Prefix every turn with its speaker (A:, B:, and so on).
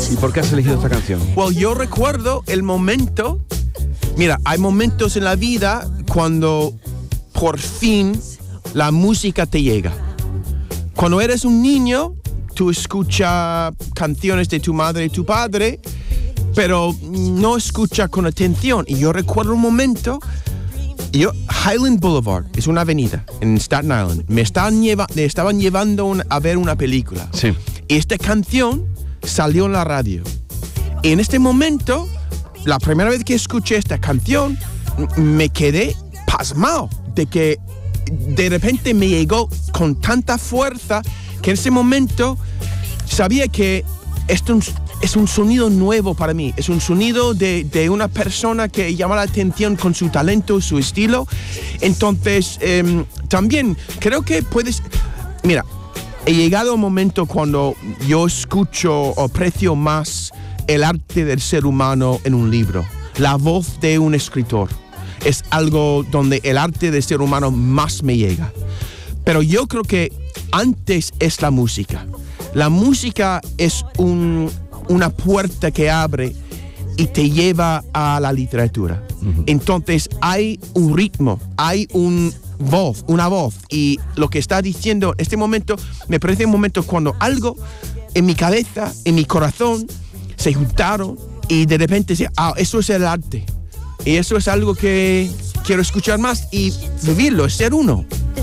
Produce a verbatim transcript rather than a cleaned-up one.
A: ¿Y por qué has elegido esta canción?
B: Well, yo recuerdo el momento. Mira, hay momentos en la vida cuando por fin la música te llega. Cuando eres un niño, tú escuchas canciones de tu madre y tu padre, pero no escuchas con atención. Y yo recuerdo un momento, yo, Highland Boulevard es una avenida en Staten Island. Me estaban, lleva, me estaban llevando un, a ver una película.
A: Sí.
B: Y esta canción salió en la radio. Y en este momento, la primera vez que escuché esta canción, me quedé pasmado de que de repente me llegó con tanta fuerza que en ese momento sabía que esto es un sonido nuevo para mí. Es un sonido de, de una persona que llama la atención con su talento, su estilo. Entonces, eh, también creo que puedes... Mira, he llegado a un momento cuando yo escucho o aprecio más el arte del ser humano en un libro. La voz de un escritor es algo donde el arte del ser humano más me llega. Pero yo creo que antes es la música. La música es un, una puerta que abre y te lleva a la literatura. Uh-huh. Entonces hay un ritmo, hay un voz, una voz. Y lo que está diciendo en este momento, me parece un momento cuando algo en mi cabeza, en mi corazón, se juntaron y de repente dice, ah, eso es el arte. Y eso es algo que quiero escuchar más y vivirlo, ser uno.